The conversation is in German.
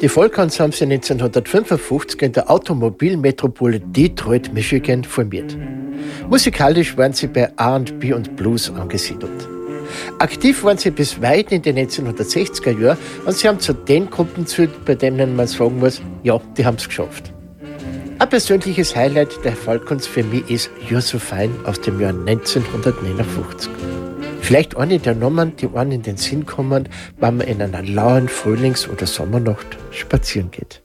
Die Falcons haben sich 1955 in der Automobilmetropole Detroit, Michigan formiert. Musikalisch waren sie bei R&B und Blues angesiedelt. Aktiv waren sie bis weit in die 1960er Jahre und sie haben zu den Gruppen zählt, bei denen man sagen muss, ja, die haben es geschafft. Ein persönliches Highlight der Falcons für mich ist You're So Fine aus dem Jahr 1959. Vielleicht eine der Nummern, die einem in den Sinn kommen, wenn man in einer lauen Frühlings- oder Sommernacht spazieren geht.